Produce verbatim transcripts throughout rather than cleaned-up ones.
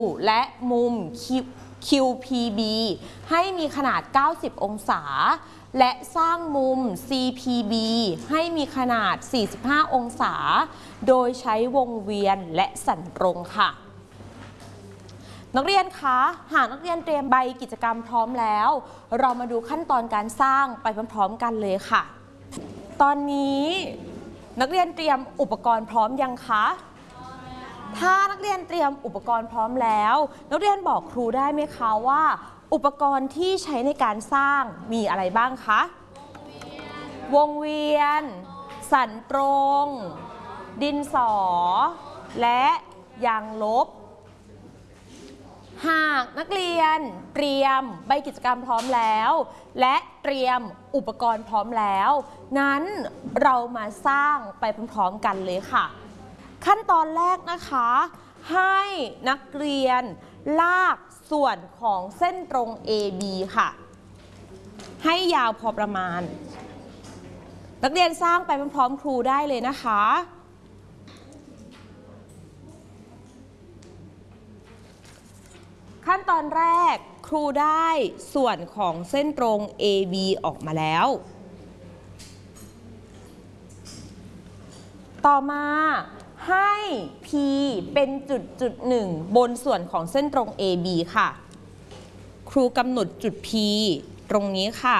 และมุม คิว พี บี ให้มีขนาดเก้าสิบองศาและสร้างมุม ซี พี บี ให้มีขนาดสี่สิบห้าองศาโดยใช้วงเวียนและสันตรงค่ะนักเรียนคะหากนักเรียนเตรียมใบกิจกรรมพร้อมแล้วเรามาดูขั้นตอนการสร้างไปพร้อมๆกันเลยค่ะตอนนี้นักเรียนเตรียมอุปกรณ์พร้อมยังคะถ้านักเรียนเตรียมอุปกรณ์พร้อมแล้วนักเรียนบอกครูได้ไหมคะว่าอุปกรณ์ที่ใช้ในการสร้างมีอะไรบ้างคะวงเวียนสันตรงดินสอและยางลบหากนักเรียนเตรียมใบกิจกรรมพร้อมแล้วและเตรียมอุปกรณ์พร้อมแล้วนั้นเรามาสร้างไปพร้อมๆกันเลยค่ะขั้นตอนแรกนะคะให้นักเรียนลากส่วนของเส้นตรง เอ บี ค่ะให้ยาวพอประมาณนักเรียนสร้างไปพร้อมๆครูได้เลยนะคะขั้นตอนแรกครูได้ส่วนของเส้นตรง เอ บี ออกมาแล้วต่อมาให้ P เป็นจุดจุดหนึ่งบนส่วนของเส้นตรง เอ บี ค่ะครูกำหนดจุด P ตรงนี้ค่ะ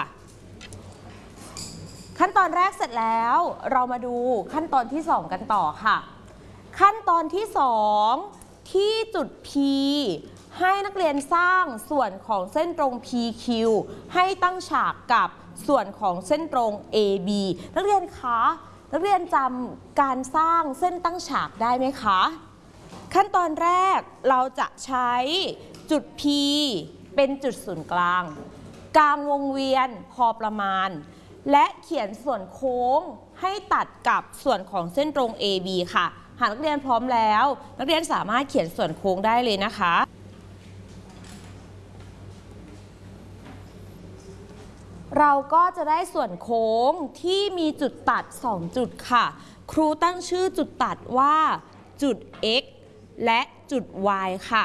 ขั้นตอนแรกเสร็จแล้วเรามาดูขั้นตอนที่สองกันต่อค่ะขั้นตอนที่สองที่จุด P ให้นักเรียนสร้างส่วนของเส้นตรง พี คิว ให้ตั้งฉากกับส่วนของเส้นตรง เอ บี นักเรียนคะนักเรียนจำการสร้างเส้นตั้งฉากได้ไหมคะขั้นตอนแรกเราจะใช้จุด P เป็นจุดศูนย์กลางกลางวงเวียนพอประมาณและเขียนส่วนโค้งให้ตัดกับส่วนของเส้นตรง เอ บี ค่ะหากนักเรียนพร้อมแล้วนักเรียนสามารถเขียนส่วนโค้งได้เลยนะคะเราก็จะได้ส่วนโค้งที่มีจุดตัดสองจุดค่ะครูตั้งชื่อจุดตัดว่าจุด x และจุด y ค่ะ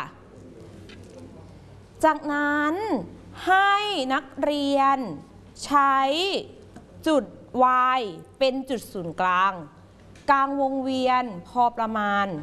จากนั้นให้นักเรียนใช้จุด y เป็นจุดศูนย์กลางกลางวงเวียนพอประมาณ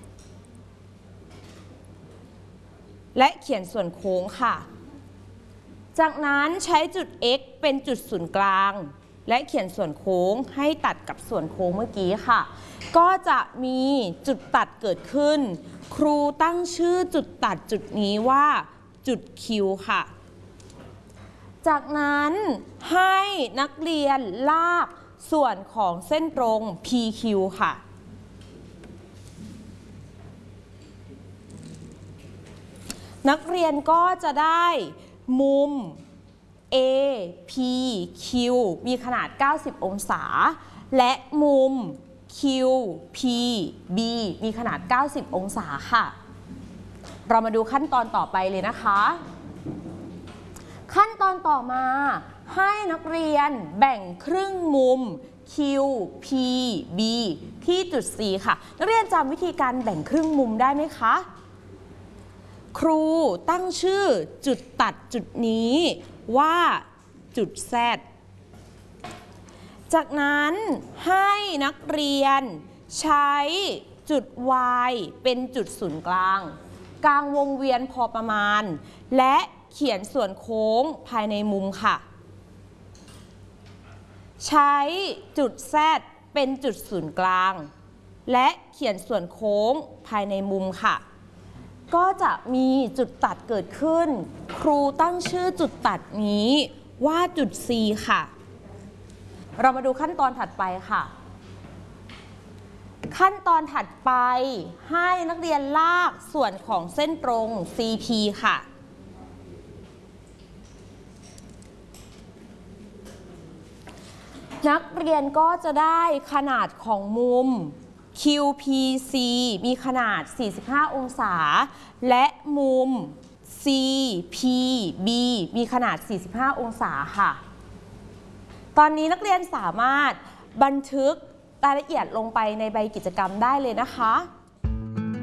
และเขียนส่วนโค้งค่ะจากนั้นใช้จุด x เป็นจุดศูนย์กลางและเขียนส่วนโค้งให้ตัดกับส่วนโค้งเมื่อกี้ค่ะก็จะมีจุดตัดเกิดขึ้นครูตั้งชื่อจุดตัดจุดนี้ว่าจุด Q ค่ะจากนั้นให้นักเรียนลากส่วนของเส้นตรง พี คิว ค่ะนักเรียนก็จะได้มุม เอ พี คิว มีขนาดเก้าสิบองศาและมุม คิว พี บี มีขนาดเก้าสิบองศาค่ะเรามาดูขั้นตอนต่อไปเลยนะคะขั้นตอนต่อมาให้นักเรียนแบ่งครึ่งมุม คิว พี บี ที่จุด C ค่ะนักเรียนจำวิธีการแบ่งครึ่งมุมได้ไหมคะครูตั้งชื่อจุดตัดจุดนี้ว่าจุด Z จากนั้นให้นักเรียนใช้จุด Y เป็นจุดศูนย์กลางกลางวงเวียนพอประมาณและเขียนส่วนโค้งภายในมุมค่ะใช้จุด Z เป็นจุดศูนย์กลางและเขียนส่วนโค้งภายในมุมค่ะก็จะมีจุดตัดเกิดขึ้นครูตั้งชื่อจุดตัดนี้ว่าจุด C ค่ะเรามาดูขั้นตอนถัดไปค่ะขั้นตอนถัดไปให้นักเรียนลากส่วนของเส้นตรง ซี พี ค่ะนักเรียนก็จะได้ขนาดของมุม คิว พี ซี มีขนาดสี่สิบห้าองศาและมุม ซี พี บี มีขนาดสี่สิบห้าองศาค่ะตอนนี้นักเรียนสามารถบันทึกรายละเอียดลงไปในใบกิจกรรมได้เลยนะคะ